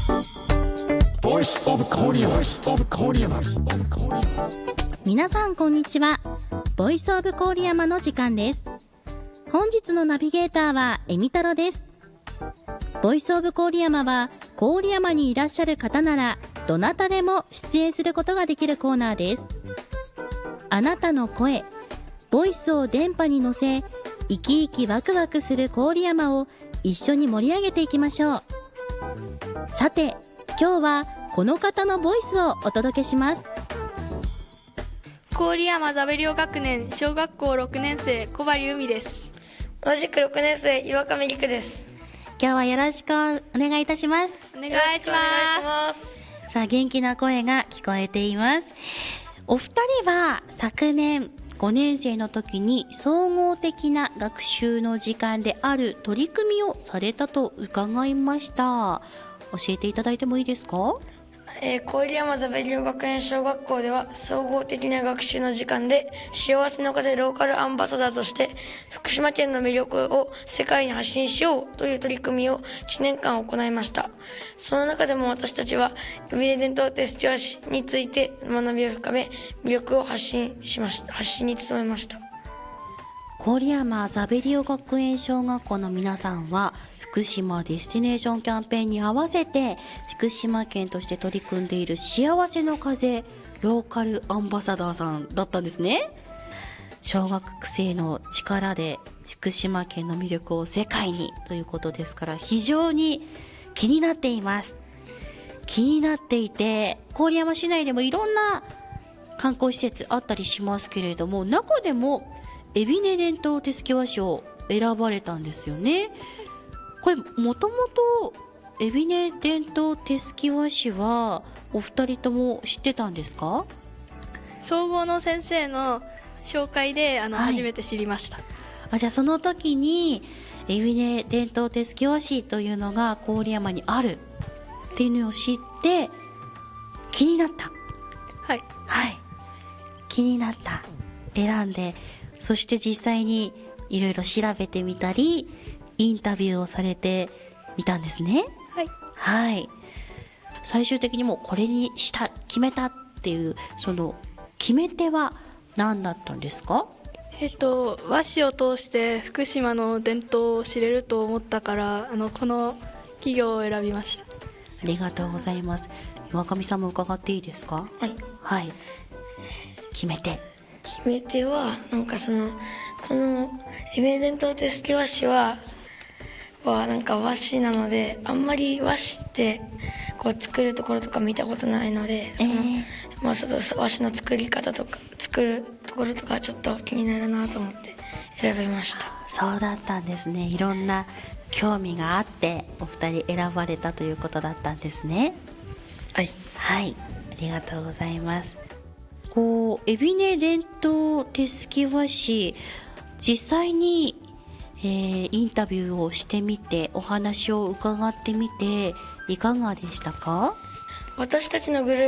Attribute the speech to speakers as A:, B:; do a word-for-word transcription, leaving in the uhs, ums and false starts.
A: Voice of Korea. Voice of Korea.
B: 皆さんこんにちは。ボイスオブ郡山の時間です。本日のナビゲーターはえみたろです。ボイスオブ郡山は郡山にいらっしゃる方ならどなたでも出演することができるコーナーです。あなたの声、ボイスを電波に乗せ、生き生きワクワクする郡山を一緒に盛り上げていきましょう。さて、今日はこの方のボイスをお届けします。
C: 郡山ザベリオ学年小学校ろくねん生小針海です。
D: 同じくろくねん生岩上陸です。
B: 今日はよろしくお願いいたします。
C: お願いします。
B: さあ、元気な声が聞こえています。お二人は昨年ごねん生の時に総合的な学習の時間である取り組みをされたと伺いました。教えていただいてもいいですか？
D: えー、郡山ザベリオ学園小学校では総合的な学習の時間で幸せの風ローカルアンバサダーとして福島県の魅力を世界に発信しようという取り組みをいちねんかん行いました。その中でも私たちは海辺伝統手すき和紙について学びを深め魅力を発信しました発信に努めました。
B: 郡山ザベリオ学園小学校の皆さんは福島ディスティネーションキャンペーンに合わせて福島県として取り組んでいる幸せの風ローカルアンバサダーさんだったんですね。小学生の力で福島県の魅力を世界にということですから、非常に気になっています。気になっていて、郡山市内でもいろんな観光施設あったりしますけれども、中でも海老根伝統手すき和紙を選ばれたんですよね。これもともと海老根伝統手すき和紙はお二人とも知ってたんですか？
C: 総合の先生の紹介であの、
B: はい、
C: 初めて知りました。
B: あ、じゃあその時に海老根伝統手すき和紙というのが郡山にあるっていうのを知って気になった。
C: はい
B: はい、気になった、選んで、そして実際にいろいろ調べてみたりインタビューをされていたんですね。
C: はい、
B: はい、最終的にもうこれにした決めたっていうその決め手は何だったんですか？
C: えっと和紙を通して福島の伝統を知れると思ったからあのこの企業を選びました。
B: ありがとうございます。岩上さんも伺っていいですか？
D: はい、
B: はい、決め手
D: 決め手はなんかそのこの海老伝統手すき和紙ははなんか和紙なので、あんまり和紙ってこう作るところとか見たことないので、その、
B: えー
D: まあ、その和紙の作り方とか作るところとかちょっと気になるなと思って選びました。
B: そうだったんですね。いろんな興味があってお二人選ばれたということだったんですね。
D: はい、
B: はい、ありがとうございます。こう海老根伝統手すき和紙、実際に、えー、インタビューをしてみてお話を伺ってみていかがでしたか？
D: 私たちのグループ